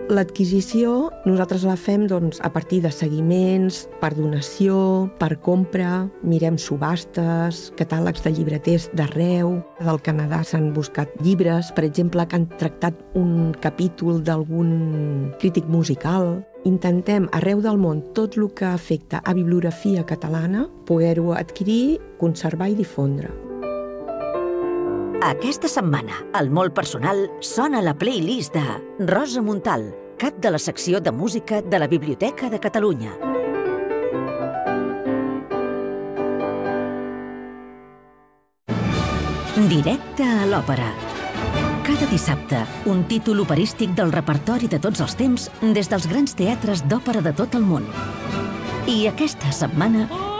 L'adquisició nosaltres la fem a partir de seguiments, per donació, per compra, mirem subhastes, catàlegs de llibreters d'arreu. Del Canadà s'han buscat llibres, per exemple, que han tractat un capítol d'algun crític musical. Intentem arreu del món tot el que afecta a bibliografia catalana poder-ho adquirir, conservar i difondre. Aquesta setmana, al Molt Personal, sona la playlist de Rosa Montal, cap de la secció de música de la Biblioteca de Catalunya. Directe a l'òpera. Cada dissabte, un títol operístic del repertori de tots els temps des dels grans teatres d'òpera de tot el món. I aquesta setmana